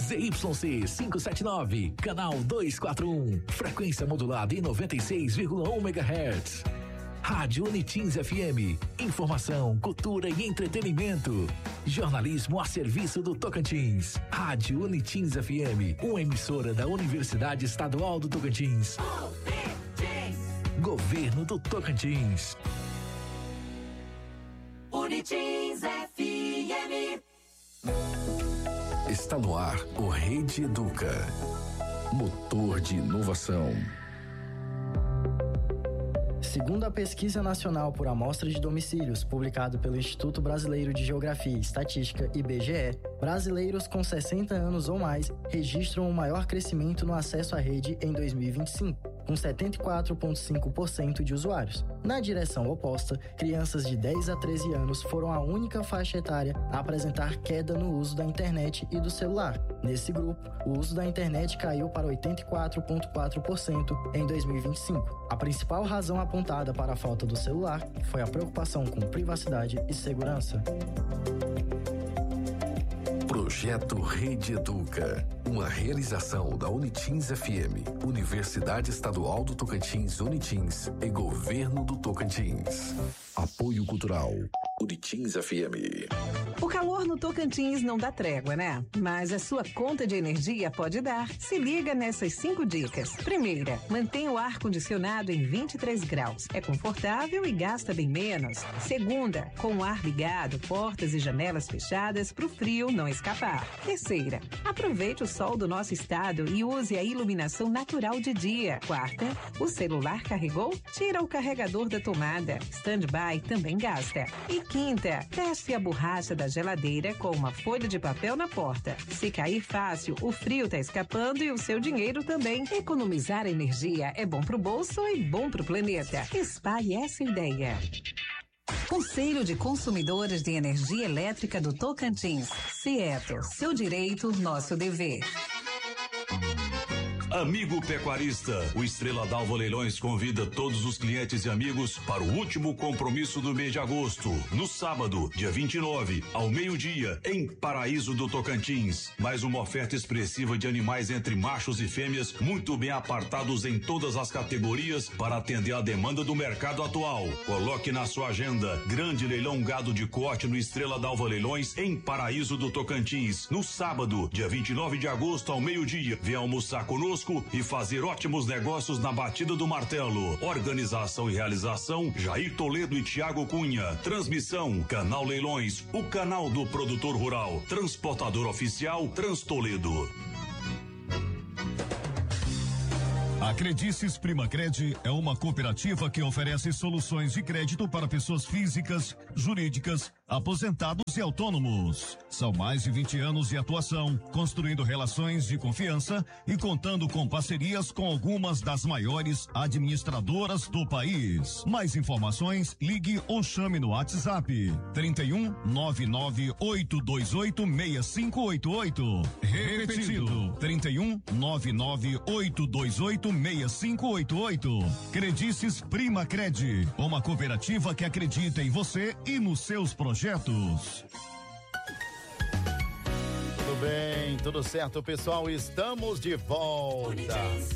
ZYC 579, canal 241, frequência modulada em 96,1 MHz. Rádio Unitins FM, informação, cultura e entretenimento. Jornalismo a serviço do Tocantins. Rádio Unitins FM, uma emissora da Universidade Estadual do Tocantins. Governo do Tocantins. Unitins FM. Está no ar o Rede Educa. Motor de inovação. Segundo a Pesquisa Nacional por Amostra de Domicílios, publicado pelo Instituto Brasileiro de Geografia e Estatística, IBGE, brasileiros com 60 anos ou mais registram o maior crescimento no acesso à rede em 2025. Com 74,5% de usuários. Na direção oposta, crianças de 10 a 13 anos foram a única faixa etária a apresentar queda no uso da internet e do celular. Nesse grupo, o uso da internet caiu para 84,4% em 2025. A principal razão apontada para a falta do celular foi a preocupação com privacidade e segurança. Projeto Rede Educa, uma realização da Unitins FM, Universidade Estadual do Tocantins, Unitins e Governo do Tocantins. Apoio Cultural, Unitins FM. O calor no Tocantins não dá trégua, né? Mas a sua conta de energia pode dar. Se liga nessas 5 dicas. Primeira, mantenha o ar-condicionado em 23 graus. É confortável e gasta bem menos. Segunda, com o ar ligado, portas e janelas fechadas para o frio não escapar. Terceira, aproveite o sol do nosso estado e use a iluminação natural de dia. Quarta, o celular carregou? Tira o carregador da tomada. Stand-by também gasta. E quinta, teste a borracha da geladeira com uma folha de papel na porta. Se cair fácil, o frio tá escapando e o seu dinheiro também. Economizar energia é bom pro bolso e bom pro planeta. Espalhe essa ideia. Conselho de Consumidores de Energia Elétrica do Tocantins. CIETO, seu direito, nosso dever. Amigo pecuarista, o Estrela d'Alva Leilões convida todos os clientes e amigos para o último compromisso do mês de agosto, no sábado, dia 29, ao meio-dia, em Paraíso do Tocantins. Mais uma oferta expressiva de animais entre machos e fêmeas, muito bem apartados em todas as categorias para atender a demanda do mercado atual. Coloque na sua agenda, grande leilão gado de corte no Estrela d'Alva Leilões, em Paraíso do Tocantins, no sábado, dia 29 de agosto, ao meio-dia. Venha almoçar conosco e fazer ótimos negócios na batida do martelo. Organização e realização, Jair Toledo e Tiago Cunha. Transmissão, Canal Leilões, o canal do produtor rural. Transportador oficial, Transtoledo. A Credices Primacred é uma cooperativa que oferece soluções de crédito para pessoas físicas, jurídicas, aposentados e autônomos. São mais de 20 anos de atuação, construindo relações de confiança e contando com parcerias com algumas das maiores administradoras do país. Mais informações, ligue ou chame no WhatsApp 31 99 828 6588. Repetindo, 31 99 828 6588. Credices Primacred, uma cooperativa que acredita em você e nos seus projetos. Tudo bem, tudo certo, pessoal? Estamos de volta.